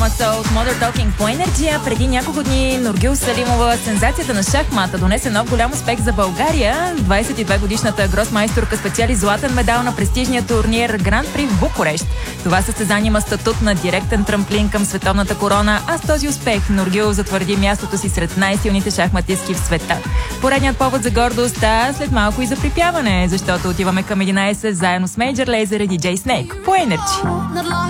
Soul от Modern Talking по Energy. Преди няколко дни Нургюл Салимова, сензацията на шахмата, донесе нов голям успех за България. 22-годишната гросмайсторка спечели златен медал на престижния турнир Гран При в Букурещ. Това състезание има статут на директен трамплин към световната корона, а с този успех Нургюл затвърди мястото си сред най-силните шахматистки в света. Поредният повод за гордост, а след малко и за припяване, защото отиваме към 11 заедно с Major Lazer и DJ Snake по Energy.